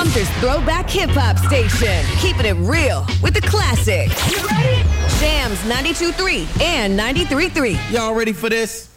Sumter's throwback hip-hop station. Keeping it real with the classics. You ready? Jams 92.3 and 93.3. Y'all ready for this?